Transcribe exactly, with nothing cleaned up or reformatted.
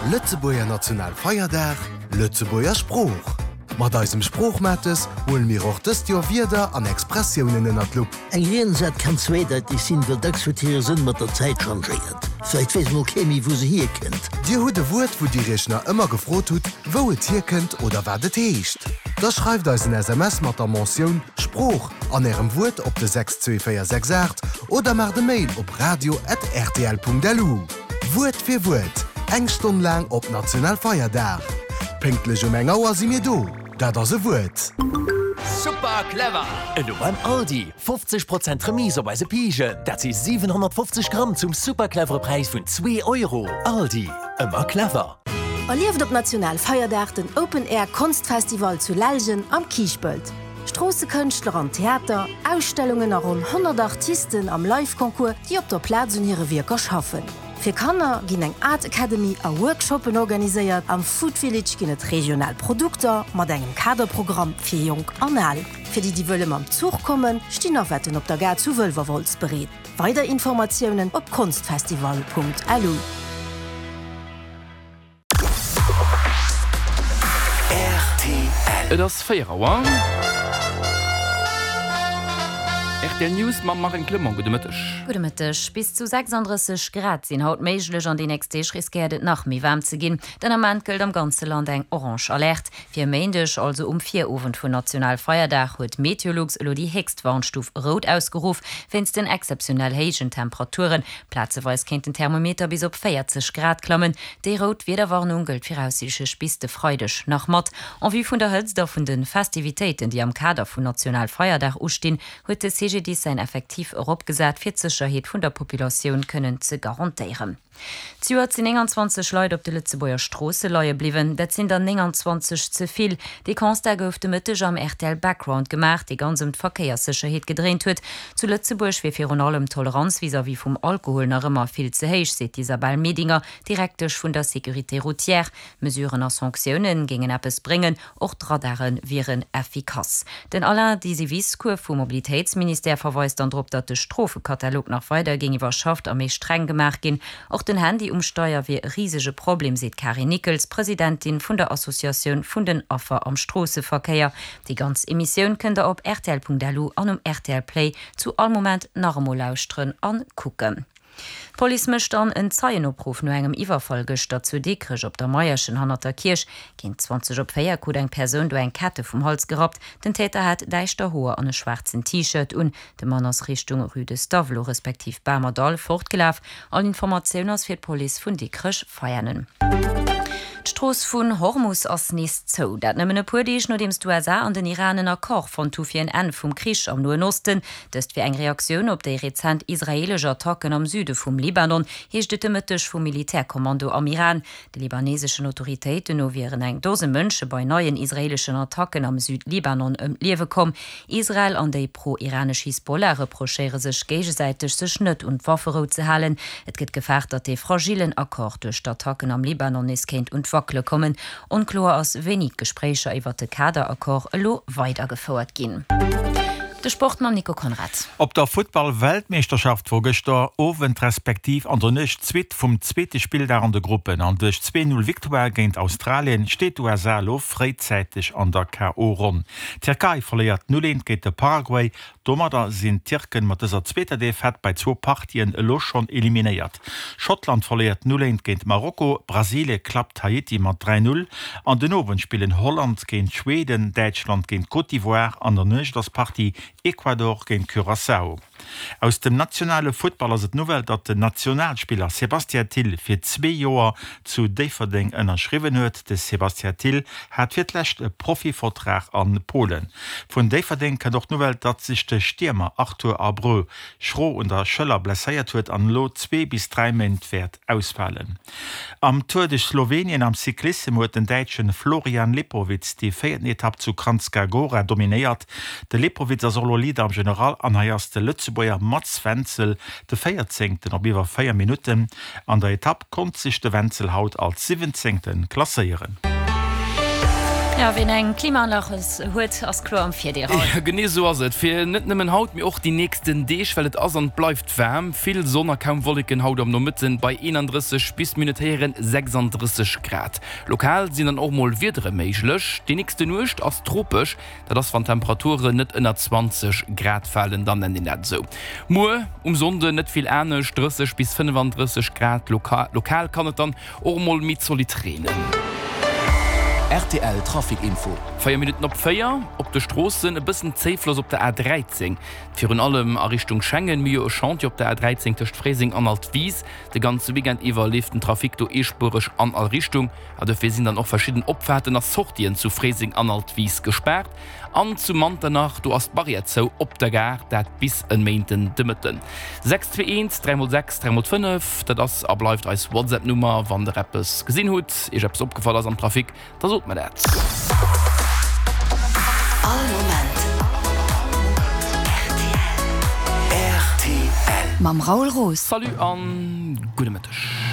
Lützeburger Nationalfeiertag, Lützeburger Spruch. Mit diesem Spruchmattes holen wir auch das Jahr wieder an Expressionen in der Club. Ein Redensatz kann zweideutig sein, weil das wird hier Sinn mit der Zeit changiert. Vielleicht weiß man okay, wo sie hier kennt. Die hat ein Wort, wo die Rechner immer gefragt hat, wo es hier kennt oder was es heißt. Das schreibt uns ein S M S mit der Mention Spruch an ihrem Wort auf die sechs zwei vier sechs acht oder macht eine Mail auf radio at r t l punkt l u. Wort für Wort, eine Stunde lang auf Nationalfeiertag. Pünktlich um eine Uhr sind wir da. Das ist ein Wort. Super clever! Und beim Aldi fünfzig Prozent Remise bei den Pigen. Das sind siebenhundertfünfzig Gramm zum super cleveren Preis von zwei Euro. Aldi, immer clever. Erlieft op Nationalfeiertag den Open-Air-Kunstfestival zu Lelgen am Kiechböld. Strassenkünstler am Theater, Ausstellungen a rund hundert Artisten am Live-Konkurs, die op der Platz und ihre Wirker schaffen. Für Kanner ginn eng Art Academy a Workshoppen organisiert, am Food Village ginn et regional Produkter, mat engem Kaderprogramm fir Jung an all. Für die die wëlle am Zug kommen, stehen auf Wetten op der Gar zu Wölverwolz bereet. Weiter Informationen op kunstfestival punkt l u. Das Feierauer. R T L News ma Marin Klemmer Gudemëttech. Gudemëttech bis zu sechsunddreißig Grad sinn haut méiglech an die nächste riskédet nach mi warm ze ginn, denn am Mann gilt am ganze Land eng Orange Alert. Fir Meindech also um vier Uwen vun Nationalfeiertag huet Meteorologs lo die Hextwarnstuf rot ausgeruf, wenn's den exceptionell heigen Temperaturen. Platzeweis kennt den Thermometer bis op vierzig Grad klammen. De rot Wederwarnung gilt fir aussichtch bis de freudech nach mat. An wie vun der Hëlzder vun den Festivitäten, die am Kader vun Nationalfeiertag ustin, huet de C G D sein effektiv opgesat fir Sicherheet vun der Population können ze garantiieren. Zuer sinn enundzwanzig Leute op de Lützeburger Strasse leie bliwen, dat sind dann enundzwanzig zuviel. Die Konstat gouf de Mëtteg am R T L Background gemacht, die ganz um Verkeierssicherheet gedreht huet. Zu Lützeburg wie fir allem Toleranz vis wie vum Alkohol nach immer viel ze héich, seet Isabel Medinger, direktech vun der Sécurité routière. Mesuren a Sanktionen gingen Appes bringen, och Radaren viren effikaz. Den aller die Civiskur vum Mobilitätsminister verweist an drop, dat de Strofekatalog nach weiter gegenüberschaft a méi streng gemacht gin. Auch den Handyumsteuer wie riesige Problem sieht Karin Nickels, Präsidentin von der Assoziation von den Opfer am Strassenverkehr. Die ganze Emission könnt ihr auf r t l punkt l u an um R T L Play zu allem Moment normal lauschen angucken. Police mischt an en Zeienopruf no engem Iwerfolgech dat zu Dekrech op der Meierschen Hannerter Kirch. Ginint zwanzig op Féier gut eng Perun do eng Kette vum Holz gerat. Den Täter hat deichter hoher an e schwarzen T-Shirt un de Mann aus Richtung Rüde Stavlo respektiv Bamerdal fortgelaf. All Informationoun ass fir d Police vun Dekrech feiernen. Stroos vun Hormus ass nis zo. Dat nëmmen e puerdeich no dems du sa an den Iranener Koch von Tufien en vum Krich am Noen Osten. Dëst fir eng Reaktionun op déi rezent israelscher Attacken am Süde vum Libanon heeschtet de Mëttech vum Militärkommando am Iran. De libanesischen Autoritéiten no wieren eng dose Mënsche bei neuen israelschen Attacken am Südlibanon ëm Liewe kom. Israel an déi pro-iranesch Hisbollah reprochéiere sech gégesäiteg sech nett und Waffero ze halen. Et gëtt gefaart, dat de fragilen Akkord duch d'Attacken am Libanon is kennt und Wackle kommen. Unklar ass wenig Gesprächer iwwer de Kaderakkord lo weiter gefordert gin. De Sportmann Nico Konrad. Op der Football-Weltmeisterschaft vor gester Ovent respektiv an der nicht Zwit vom zweite Spiel der an der Gruppen an durch zwei null Victoire gegen Australien steht U S A lo freizeitig an der K O-Run. Türkei verliert null eins gegen Paraguay. Dommer sind Türken mit dieser zweiten D F bei zwei Partien lo schon eliminiert. Schottland verliert null eins gegen Marokko. Brasilien klappt Haiti mit drei null. An den Oben spielen Holland gegen Schweden, Deutschland gegen Côte d'Ivoire. An der Nicht das Partie Ecuador gegen Curaçao. Aus dem nationale Football ist es Novel, dass der Nationalspieler Sebastian Till für zwei Jahre zu Deverding unterschrieben hat. Der Sebastian Till hat vielleicht einen Profivertrag an Polen. Von Deverding kann doch Novel, dass sich der Stürmer Arthur Abreu Schroh und der Schöller blessiert wird an Lo zwei bis drei Monate wird ausfallen. Am Tour de Slowenien am Cyclismus hat den Deutschen Florian Lipowitz die vierte Etappe zu Kranjska Gora dominiert. Der Lipowitz ist Solo Leader am General an der ersten Lützeburger Mats Wenzel de vierzehnten op iwwer vier Minuten. An der Etappe konnte sich der Wenzel haut als siebzehnten klassieren. Ja, wenn eng Klimaanlaches huet as Klo am vier Ja, gene so se fir net nimmen haut mir och die nächsten Deech wellt as an bleifft wärm viel Sonne kaum wolliken haut am no mitten bei einunddreißig bis minutären sechsunddreißig Grad. Lokal sind dann auch mal wiedere meiglech die nächste nucht as tropisch, da das van Temperaturen net innner zwanzig Grad fallen dann in den net so. Mo um Sonde net viel ernst dreißig bis fünfunddreißig Grad lokal, lokal kann het dann auch mal mit solitränen. R T L Trafikinfo. Feier Minuten op Feier, op de Strossen e bisssen Zeeflos op der A dreizehn. Für in allem a Richtung Schengen mir o Chanti op der A dreizehn töcht Fräsing an alt Wies. De ganze Weekend iwwer lief den Trafik do espurisch an all Richtung. Adafir sind dann auch verschieden Opfahrten nach Sortien zu Fräsing an alt Wies gesperrt. An zu Manternach du hast Barrierzau op der Gar dat bis en Mainten dimmeten. sechs zwei eins drei sechs drei fünf, dat das abläuft als WhatsApp-Nummer, wann der Rappes gesinn hut. Ich hab's opgefallen am Trafik, da sollt man dat. All Moment. R T L. Mam Raul Roos. Salut an gute Mittag.